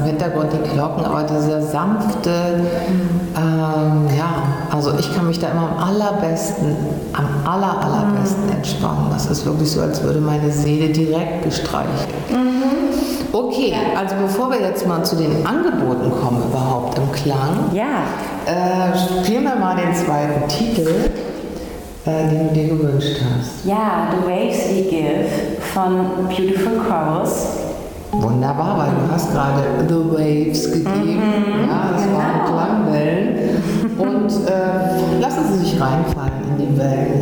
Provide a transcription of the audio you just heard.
im Hintergrund die Glocken, aber dieser sanfte, also ich kann mich da immer am allerbesten entspannen. Das ist wirklich so, als würde meine Seele direkt gestreichelt. Okay, also bevor wir jetzt mal zu den Angeboten kommen überhaupt im Klang, spielen wir mal den zweiten Titel, den du dir gewünscht hast. Ja, The Waves We Give von Beautiful Chorus. Wunderbar, weil du hast gerade The Waves gegeben. Ja, das waren Klangwellen. Und lassen Sie sich reinfallen in die Wellen